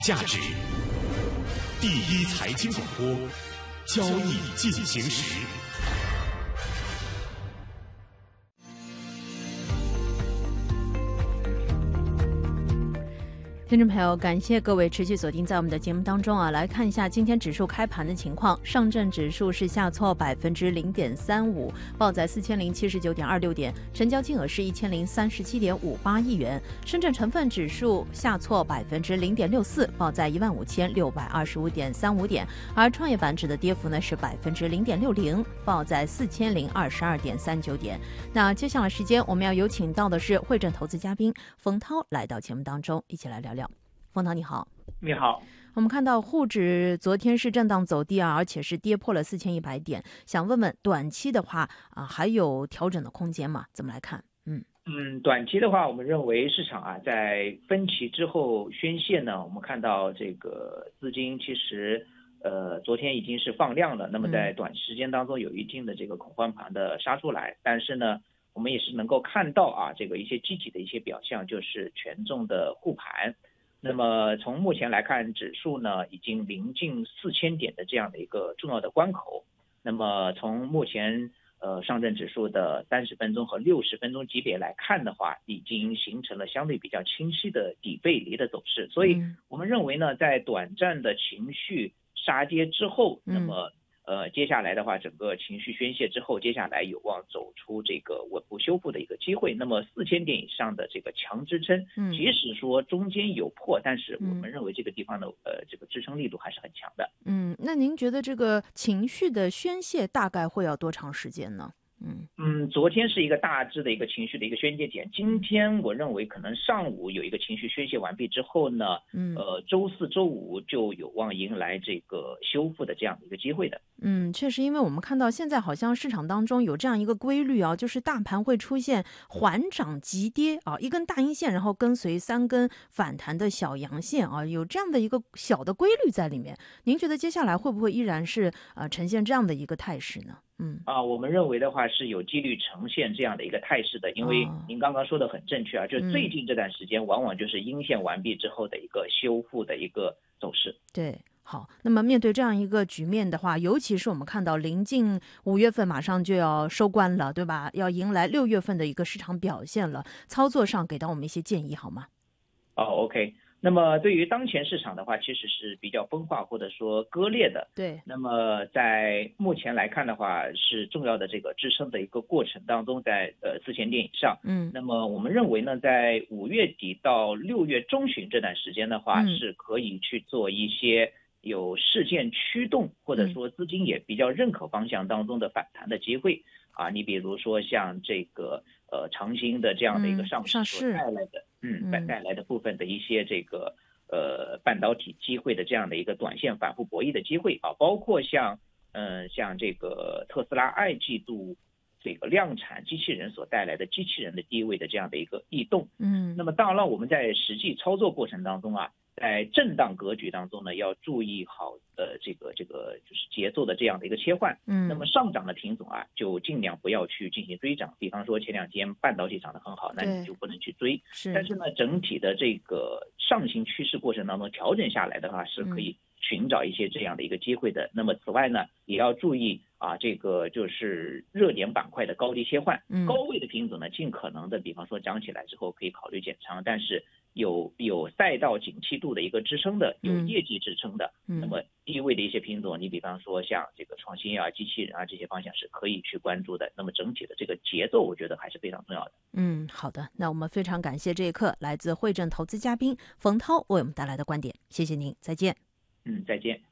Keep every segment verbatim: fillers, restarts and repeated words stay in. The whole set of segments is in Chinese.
价值，第一财经广播，交易进行时。 听众朋友，感谢各位持续锁定在我们的节目当中啊，来看一下今天指数开盘的情况。上证指数是下挫百分之零点三五，报在四千零七十九点二六点，成交金额是一千零三十七点五八亿元。深圳成分指数下挫百分之零点六四，报在一万五千六百二十五点三五点，而创业板指的跌幅呢是百分之零点六零，报在四千零二十二点三九点。那接下来时间我们要有请到的是汇证投资嘉宾冯涛来到节目当中，一起来聊聊。冯涛你好。 你好。 我们看到沪指昨天是震荡走低啊，而且是跌破了四千一百点，想问问短期的话啊，还有调整的空间吗？怎么来看？嗯嗯，短期的话，我们认为市场啊，在分歧之后宣泄呢，我们看到这个资金其实呃昨天已经是放量了，那么在短时间当中有一定的这个恐慌盘的杀出来，但是呢，我们也是能够看到啊，这个一些积极的一些表象，就是权重的护盘。那么从目前来看，指数呢已经临近四千点的这样的一个重要的关口。那么从目前呃上证指数的三十分钟和六十分钟级别来看的话，已经形成了相对比较清晰的底背离的走势。所以我们认为呢，在短暂的情绪杀跌之后，那么呃，接下来的话，整个情绪宣泄之后，接下来有望走出这个稳步修复的一个机会。那么四千点以上的这个强支撑，即使说中间有破，但是我们认为这个地方的呃这个支撑力度还是很强的。 嗯，那您觉得这个情绪的宣泄大概会要多长时间呢？嗯嗯，昨天是一个大致的一个情绪的一个宣泄点，今天我认为可能上午有一个情绪宣泄完毕之后呢，嗯，呃，周四周五就有望迎来这个修复的这样的一个机会的。 嗯，确实，因为我们看到现在好像市场当中有这样一个规律啊，就是大盘会出现缓涨急跌啊，一根大阴线，然后跟随三根反弹的小阳线啊，有这样的一个小的规律在里面。您觉得接下来会不会依然是呃呈现这样的一个态势呢？嗯啊，我们认为的话是有几率呈现这样的一个态势的，因为您刚刚说的很正确啊，就是最近这段时间往往就是阴线完毕之后的一个修复的一个走势。 对。好，那么面对这样一个局面的话，尤其是我们看到临近五月份马上就要收官了，对吧？要迎来六月份的一个市场表现了，操作上给到我们一些建议好吗？ 哦 ，OK。那么对于当前市场的话，其实是比较分化或者说割裂的。 对。 那么在目前来看的话，是重要的这个支撑的一个过程当中，在呃四千点以上。嗯。那么我们认为呢，在五月底到六月中旬这段时间的话，嗯、是可以去做一些有事件驱动或者说资金也比较认可方向当中的反弹的机会。啊，你比如说像这个呃长兴的这样的一个上市所带来的，嗯，带带来的部分的一些这个呃半导体机会的这样的一个短线反复博弈的机会啊，包括像嗯、呃、像这个特斯拉二季度这个量产机器人所带来的机器人的地位的这样的一个异动，嗯，那么当然了，我们在实际操作过程当中啊，在震荡格局当中呢，要注意好呃这个这个就是节奏的这样的一个切换。嗯，那么上涨的品种啊，就尽量不要去进行追涨。比方说前两天半导体涨得很好，那你就不能去追。是，但是呢，整体的这个上行趋势过程当中调整下来的话，是可以寻找一些这样的一个机会的。嗯、那么此外呢，也要注意啊，这个就是热点板块的高低切换。嗯，高位的品种呢，尽可能的，比方说涨起来之后可以考虑减仓，但是有有赛道景气度的一个支撑的，有业绩支撑的，嗯、那么低位的一些品种，你比方说像这个创新啊、机器人啊这些方向是可以去关注的。那么整体的这个节奏，我觉得还是非常重要的。 嗯，好的，那我们非常感谢这一刻来自汇证投资嘉宾冯涛为我们带来的观点，谢谢您，再见。 嗯，再见。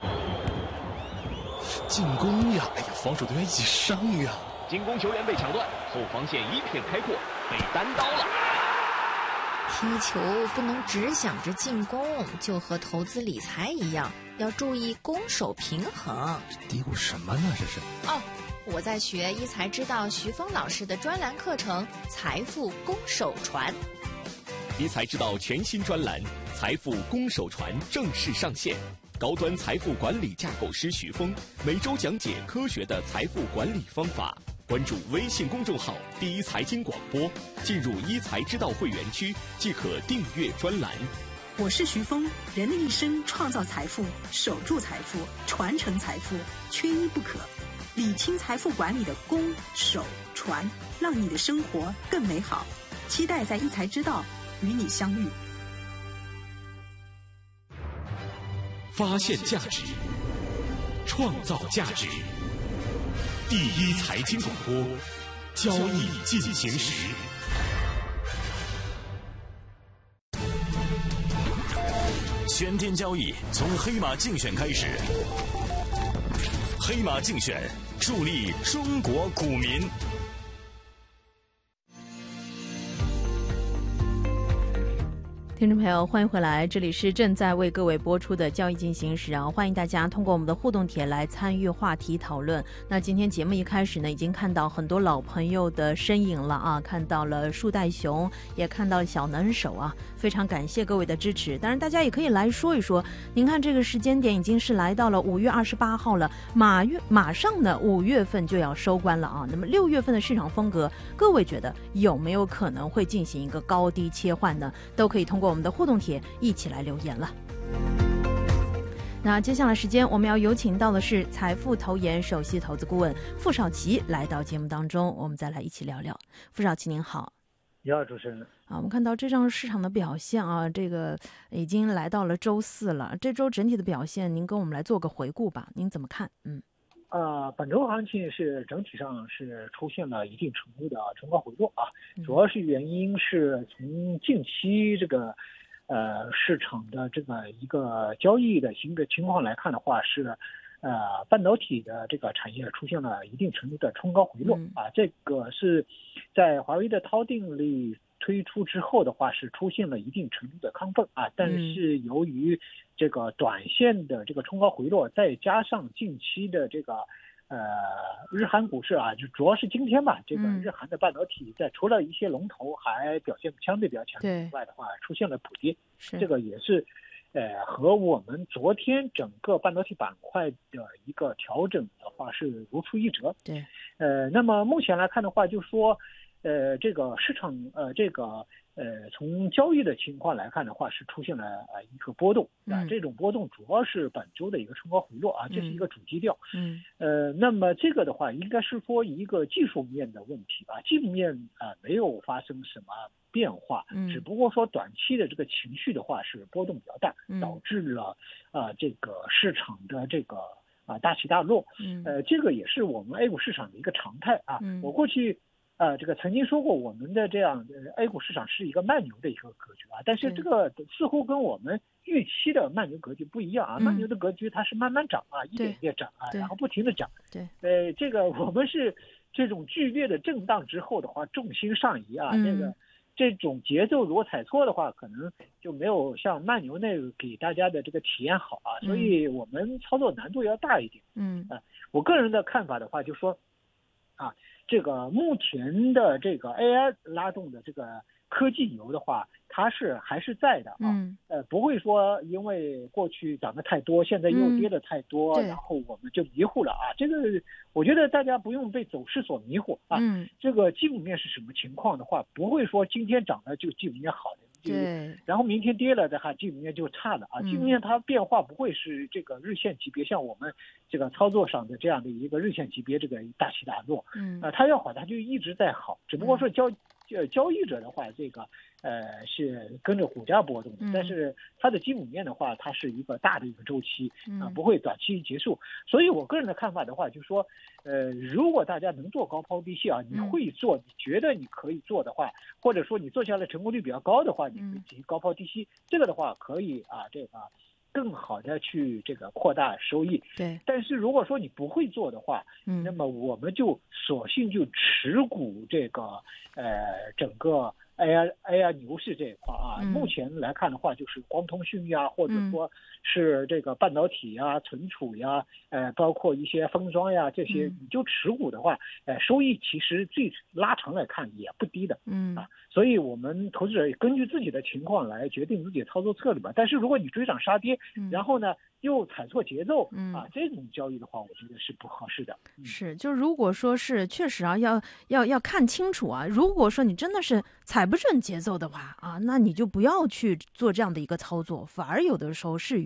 进攻呀！哎呀，防守队员一起上呀！ 进攻球员被抢断，后防线一片开阔，被单刀了。 踢球不能只想着进攻，就和投资理财一样，要注意攻守平衡。 这嘀咕什么呢？这是哦，我在学一财之道徐峰老师的专栏课程《财富攻守传》。 一财之道全新专栏《财富攻守传》正式上线。高端财富管理架构师徐峰每周讲解科学的财富管理方法。关注微信公众号第一财经广播，进入一财之道会员区即可订阅专栏。 我是徐峰，人的一生创造财富、守住财富、传承财富，缺一不可。理清财富管理的攻、守、传，让你的生活更美好。期待在一财之道与你相遇。 发现价值，创造价值。第一财经广播，交易进行时。 全天交易从黑马竞选开始，黑马竞选助力中国股民。 听众朋友，欢迎回来，这里是正在为各位播出的交易进行时啊，欢迎大家通过我们的互动帖来参与话题讨论。那今天节目一开始呢，已经看到很多老朋友的身影了啊，看到了树袋熊，也看到了小能手啊，非常感谢各位的支持。当然，大家也可以来说一说，您看这个时间点已经是来到了五月二十八号了，马月马上呢五月份就要收官了啊。那么六月份的市场风格，各位觉得有没有可能会进行一个高低切换呢？都可以通过我们的互动帖一起来留言了。那接下来时间我们要有请到的是财富投研首席投资顾问傅少奇来到节目当中，我们再来一起聊聊。傅少奇您好。 你好，主持人。 啊，我们看到这张市场的表现啊，这个已经来到了周四了，这周整体的表现您跟我们来做个回顾吧，您怎么看？嗯。 呃，本周行情是整体上是出现了一定程度的冲高回落啊，主要是原因是从近期这个呃市场的这个一个交易的一个情况来看的话，是呃半导体的这个产业出现了一定程度的冲高回落啊，这个是在华为的韬定律推出之后的话，是出现了一定程度的亢奋啊，但是由于这个短线的这个冲高回落，再加上近期的这个呃日韩股市啊，就主要是今天吧，这个日韩的半导体在除了一些龙头还表现相对比较强之外的话，出现了补跌，这个也是呃和我们昨天整个半导体板块的一个调整的话是如出一辙。 对， 呃，那么目前来看的话，就说。呃，这个市场呃，这个呃，从交易的情况来看的话，是出现了呃一个波动啊、嗯，这种波动主要是本周的一个冲高回落啊，这是一个主基调。 嗯， 呃，那么这个的话，应该是说一个技术面的问题啊，技术面啊、呃、没有发生什么变化，嗯，只不过说短期的这个情绪的话是波动比较大，嗯、导致了啊、呃、这个市场的这个啊、呃、大起大落。嗯，呃，这个也是我们 A 股市场的一个常态啊。嗯，我过去。呃，这个曾经说过，我们的这样的 A 股市场是一个慢牛的一个格局啊，但是这个似乎跟我们预期的慢牛格局不一样啊。嗯、慢牛的格局它是慢慢涨啊，一点一点涨啊，然后不停的涨。 对， 呃，这个我们是这种剧烈的震荡之后的话，重心上移啊，嗯、这个这种节奏如果踩错的话，可能就没有像慢牛那个给大家的这个体验好啊，所以我们操作难度要大一点。嗯，啊、呃，我个人的看法的话，就说啊。这个目前的这个 A I 拉动的这个科技牛的话，它是还是在的啊，嗯、呃，不会说因为过去涨得太多，现在又跌得太多，嗯、然后我们就迷糊了啊。这个我觉得大家不用被走势所迷惑啊。嗯、这个基本面是什么情况的话，不会说今天涨了就基本面好的。 对， 然后明天跌了的话，基本面就差了啊。基本面它变化不会是这个日线级别，像我们这个操作上的这样的一个日线级别这个大起大落。嗯，啊，它要好，它就一直在好，只不过说交呃交易者的话，这个呃是跟着股价波动的，但是它的基本面的话，它是一个大的一个周期啊，不会短期结束。所以我个人的看法的话，就是说，呃，如果大家能做高抛低吸啊，你会做，你觉得你可以做的话，或者说你做下来成功率比较高的话，你可以进行高抛低吸，这个的话可以啊，这个更好的去这个扩大收益。 对。 但是如果说你不会做的话，嗯，那么我们就索性就持股这个呃整个 A I A I 牛市这一块啊，嗯、目前来看的话，就是光通讯呀，或者说是这个半导体呀、存储呀，呃，包括一些封装呀这些，你就持股的话，呃，收益其实最拉长来看也不低的，嗯啊，所以我们投资者根据自己的情况来决定自己的操作策略吧。但是如果你追涨杀跌，嗯、然后呢， 又踩错节奏， 嗯啊，这种交易的话，我觉得是不合适的。 嗯、是，就如果说是确实啊，要要要看清楚啊。如果说你真的是踩不准节奏的话啊，那你就不要去做这样的一个操作，反而有的时候是